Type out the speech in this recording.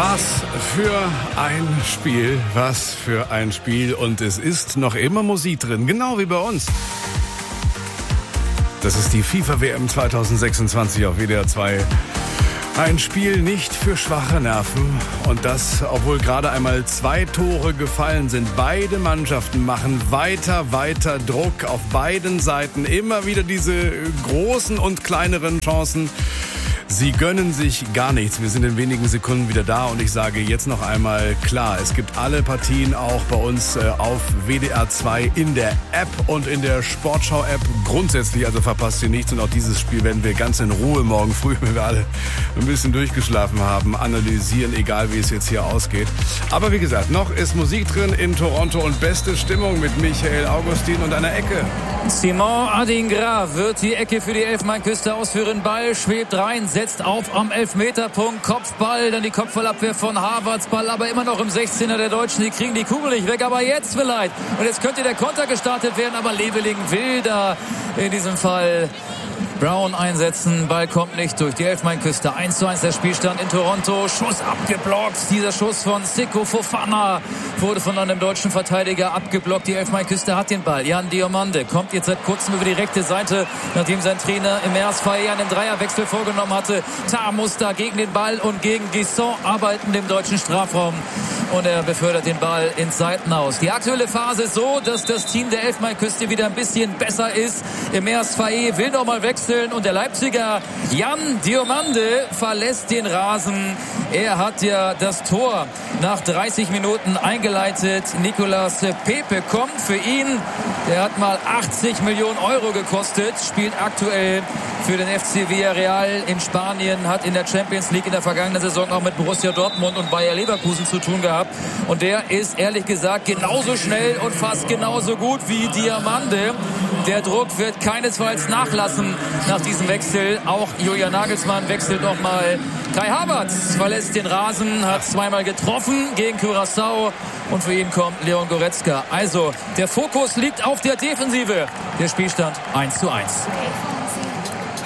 Was für ein Spiel, was für ein Spiel. Und es ist noch immer Musik drin, genau wie bei uns. Das ist die FIFA-WM 2026 auf WDR 2. Ein Spiel nicht für schwache Nerven. Und das, obwohl gerade einmal 2 Tore gefallen sind. Beide Mannschaften machen weiter Druck auf beiden Seiten. Immer wieder diese großen und kleineren Chancen. Sie gönnen sich gar nichts. Wir sind in wenigen Sekunden wieder da und ich sage jetzt noch einmal klar, es gibt alle Partien auch bei uns auf WDR 2 in der App und in der Sportschau-App grundsätzlich, also verpasst ihr nichts und auch dieses Spiel werden wir ganz in Ruhe morgen früh, wenn wir alle ein bisschen durchgeschlafen haben, analysieren, egal wie es jetzt hier ausgeht. Aber wie gesagt, noch ist Musik drin in Toronto und beste Stimmung mit Michael Augustin und einer Ecke. Simon Adingra wird die Ecke für die Elfenbeinküste ausführen. Ball schwebt rein, setzt auf am Elfmeterpunkt. Kopfball, dann die Kopfballabwehr von Havertz. Ball aber immer noch im 16er der Deutschen. Die kriegen die Kugel nicht weg, aber jetzt vielleicht. Und jetzt könnte der Konter gestartet werden, aber Leveling will da in diesem Fall Brown einsetzen. Ball kommt nicht durch die Elfenbeinküste. 1:1 der Spielstand in Toronto. Schuss abgeblockt. Dieser Schuss von Seko Fofana wurde von einem deutschen Verteidiger abgeblockt. Die Elfenbeinküste hat den Ball. Jan Diomande kommt jetzt seit kurzem über die rechte Seite, nachdem sein Trainer im MRSV einen Dreierwechsel vorgenommen hatte. Tah muss da gegen den Ball und gegen Guisson arbeiten im deutschen Strafraum. Und er befördert den Ball ins Seitenhaus. Die aktuelle Phase ist so, dass das Team der Elfenbeinküste wieder ein bisschen besser ist. Im MRSV will nochmal wechseln und der Leipziger Jan Diomande verlässt den Rasen. Er hat ja das Tor nach 30 Minuten eingeleitet. Nicolas Pepe kommt für ihn. Der hat mal 80 Millionen Euro gekostet, spielt aktuell für den FC Villarreal in Spanien, hat in der Champions League in der vergangenen Saison auch mit Borussia Dortmund und Bayer Leverkusen zu tun gehabt. Und der ist ehrlich gesagt genauso schnell und fast genauso gut wie Diomande. Der Druck wird keinesfalls nachlassen nach diesem Wechsel. Auch Julian Nagelsmann wechselt nochmal. Kai Havertz verlässt den Rasen, hat zweimal getroffen gegen Curaçao und für ihn kommt Leon Goretzka. Also der Fokus liegt auf der Defensive. Der Spielstand 1:1.